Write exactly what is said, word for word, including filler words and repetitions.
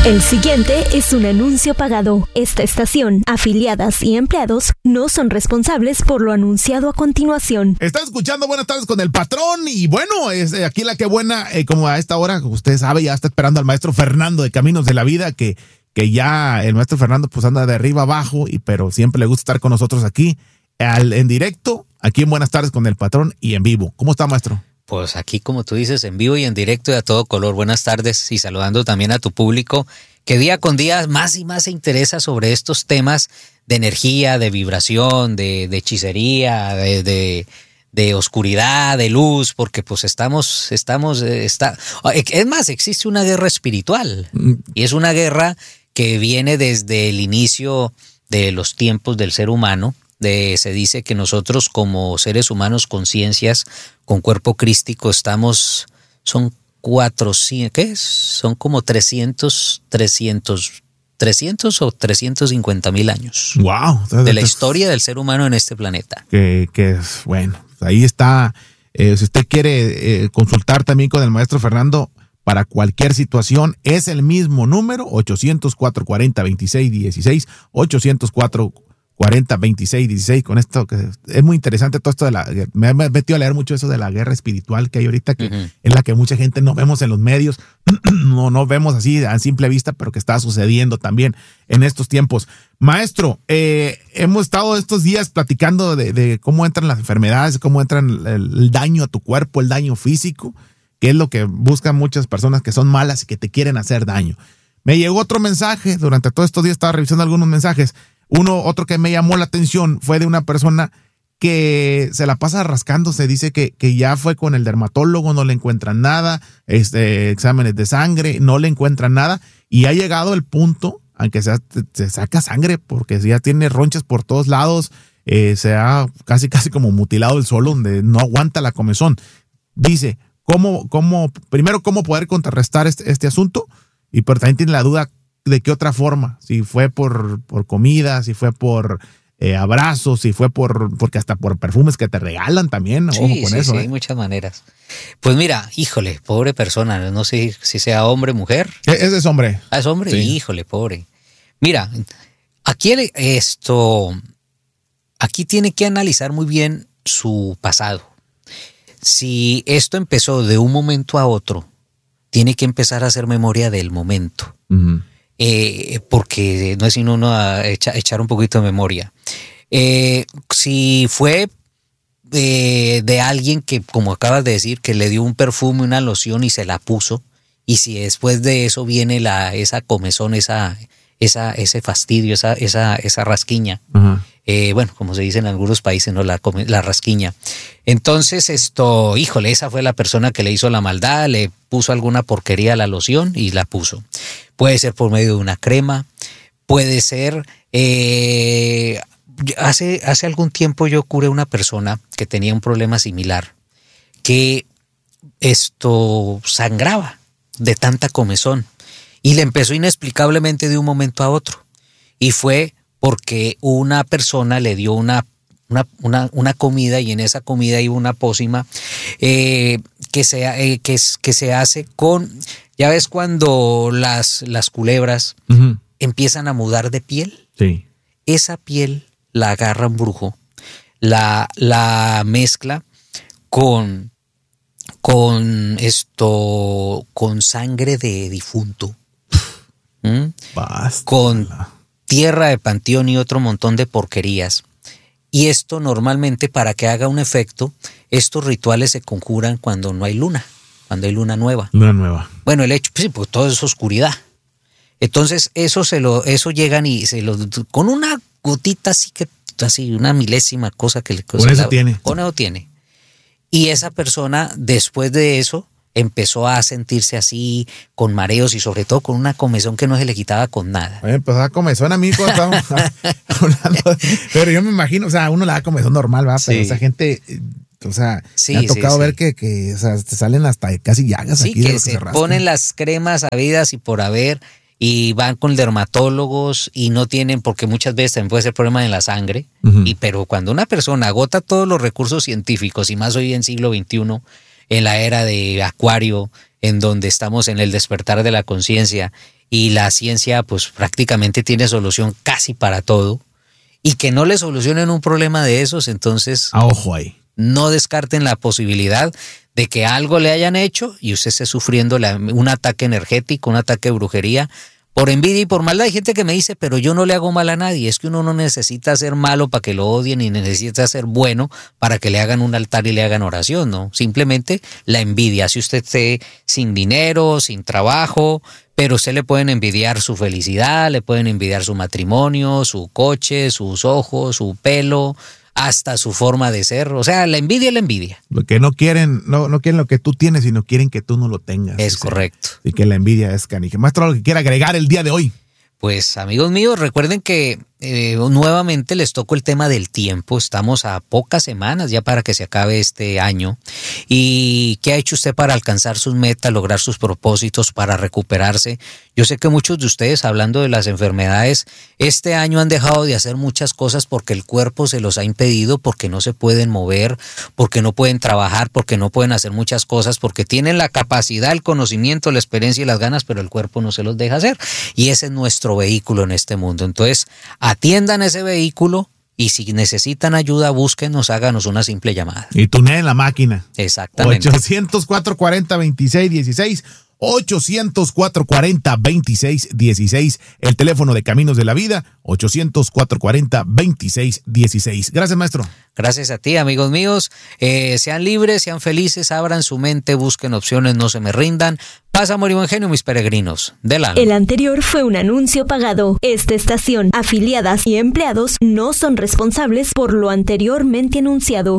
El siguiente es un anuncio pagado. Esta estación, afiliadas y empleados no son responsables por lo anunciado a continuación. Está escuchando Buenas Tardes con el Patrón y bueno, es eh, aquí la que buena, eh, como a esta hora, usted sabe, ya está esperando al maestro Fernando de Caminos de la Vida, que, que ya el maestro Fernando pues anda de arriba abajo, y, pero siempre le gusta estar con nosotros aquí, al, en directo, aquí en Buenas Tardes con el Patrón y en vivo. ¿Cómo está, maestro? Pues aquí, como tú dices, en vivo y en directo y a todo color. Buenas tardes y saludando también a tu público que día con día más y más se interesa sobre estos temas de energía, de vibración, de, de hechicería, de, de, de oscuridad, de luz, porque pues estamos, estamos, está, es más, existe una guerra espiritual y es una guerra que viene desde el inicio de los tiempos del ser humano. De, se dice que nosotros como seres humanos, conciencias, con cuerpo crístico, estamos, son cuatrocientos, ¿qué es? Son como trescientos, trescientos, trescientos o trescientos cincuenta mil años. Wow. De la historia del ser humano en este planeta. Que, que bueno, ahí está. Eh, si usted quiere eh, consultar también con el maestro Fernando para cualquier situación, es el mismo número, ochocientos cuatro cuarenta veintiséis dieciséis, ochocientos cuatro cuarenta veintiséis dieciséis. Con esto que es muy interesante todo esto de la, me he metido a leer mucho eso de la guerra espiritual que hay ahorita, que uh-huh. es la que mucha gente no vemos en los medios, no, no vemos así a simple vista, pero que está sucediendo también en estos tiempos. Maestro, eh, hemos estado estos días platicando de, de cómo entran las enfermedades, cómo entran el, el daño a tu cuerpo, el daño físico, que es lo que buscan muchas personas que son malas y que te quieren hacer daño. Me llegó otro mensaje, durante todos estos días estaba revisando algunos mensajes. Uno, otro que me llamó la atención fue de una persona que se la pasa rascándose, dice que, que ya fue con el dermatólogo, no le encuentran nada, este, exámenes de sangre, no le encuentran nada, y ha llegado el punto, aunque se, se saca sangre, porque ya tiene ronchas por todos lados, eh, se ha casi casi como mutilado el suelo, donde no aguanta la comezón. Dice, ¿cómo, cómo, primero, cómo poder contrarrestar este, este asunto? Y pero también tiene la duda de qué otra forma, si fue por, por comida, si fue por eh, abrazos, si fue por, porque hasta por perfumes que te regalan también, sí, ojo con sí, eso. Sí, ¿eh? hay muchas maneras. Pues mira, híjole, pobre persona, no sé si sea hombre, mujer. Ese es hombre. Ah, es hombre, sí. Híjole, pobre. Mira, aquí esto, aquí tiene que analizar muy bien su pasado. Si esto empezó de un momento a otro, tiene que empezar a hacer memoria del momento. Uh-huh. Eh, porque no es sino uno a echa, echar un poquito de memoria. Eh, si fue eh, de alguien que, como acabas de decir, que le dio un perfume, una loción y se la puso, y si después de eso viene la, esa comezón, esa, esa, ese fastidio, esa, esa, esa rasquiña, uh-huh. eh, bueno, como se dice en algunos países, ¿no? La, la rasquiña. Entonces, esto, híjole, esa fue la persona que le hizo la maldad, le puso alguna porquería a la loción y la puso. Puede ser por medio de una crema, puede ser... Eh, hace, hace algún tiempo yo curé a una persona que tenía un problema similar, que esto sangraba de tanta comezón y le empezó inexplicablemente de un momento a otro. Y fue porque una persona le dio una, una, una, una comida y en esa comida iba una pócima eh, que, se, eh, que, que se hace con... Ya ves cuando las, las culebras uh-huh. empiezan a mudar de piel. Sí. Esa piel la agarra un brujo, la, la mezcla con, con esto, con sangre de difunto, ¿Mm? Basta. Con tierra de panteón y otro montón de porquerías. Y esto normalmente, para que haga un efecto, estos rituales se conjuran cuando no hay luna. Cuando hay luna nueva. Luna nueva. Bueno, el hecho, pues, pues todo es oscuridad. Entonces, eso se lo, eso llegan y se lo, con una gotita así que, así, una milésima cosa que le. Con eso la, tiene. Con eso tiene. Y esa persona, después de eso, empezó a sentirse así, con mareos y sobre todo con una comezón que no se le quitaba con nada. Oye, empezó a comezón a mí cuando estábamos hablando. Pero yo me imagino, o sea, uno le da comezón normal, ¿verdad? Pero sí. Esa gente. O sea, sí, me ha tocado sí, ver sí. que, que o sea, te salen hasta casi llagas sí, aquí. Que de lo se, que se ponen las cremas habidas y por haber y van con dermatólogos y no tienen, porque muchas veces también puede ser problema en la sangre. Uh-huh. Y pero cuando una persona agota todos los recursos científicos y más hoy en siglo veintiuno, en la era de Acuario, en donde estamos en el despertar de la conciencia y la ciencia pues prácticamente tiene solución casi para todo, y que no le solucionen un problema de esos, entonces a ojo ahí. No descarten la posibilidad de que algo le hayan hecho y usted esté sufriendo la, un ataque energético, un ataque de brujería, por envidia y por maldad. Hay gente que me dice, pero yo no le hago mal a nadie. Es que uno no necesita ser malo para que lo odien, ni necesita ser bueno para que le hagan un altar y le hagan oración, ¿no? Simplemente la envidia. Si usted esté sin dinero, sin trabajo, pero usted le pueden envidiar su felicidad, le pueden envidiar su matrimonio, su coche, sus ojos, su pelo, hasta su forma de ser. O sea, la envidia es la envidia. Lo que no quieren, no, no quieren lo que tú tienes, sino quieren que tú no lo tengas. Es dice. Correcto. Y que la envidia es canija. Maestro, ¿algo que quiera agregar el día de hoy? Pues amigos míos, recuerden que eh, nuevamente les toco el tema del tiempo. Estamos a pocas semanas ya para que se acabe este año. ¿Y qué ha hecho usted para alcanzar sus metas, lograr sus propósitos, para recuperarse? Yo sé que muchos de ustedes, hablando de las enfermedades, este año han dejado de hacer muchas cosas porque el cuerpo se los ha impedido, porque no se pueden mover, porque no pueden trabajar, porque no pueden hacer muchas cosas, porque tienen la capacidad, el conocimiento, la experiencia y las ganas, pero el cuerpo no se los deja hacer. Y ese es nuestro vehículo en este mundo. Entonces, atiendan ese vehículo y si necesitan ayuda, búsquenos, háganos una simple llamada. Y tuneen la máquina. Exactamente. ochocientos, cuatrocientos cuarenta, veintiséis dieciséis. ochocientos, cuatrocientos cuarenta, veintiséis dieciséis. El teléfono de Caminos de la Vida. ochocientos, cuatrocientos cuarenta, veintiséis dieciséis. Gracias, maestro. Gracias a ti, amigos míos. Eh, sean libres, sean felices, abran su mente, busquen opciones, no se me rindan. Paz, amor y buen genio, mis peregrinos del alma. El anterior fue un anuncio pagado. Esta estación, afiliadas y empleados no son responsables por lo anteriormente anunciado.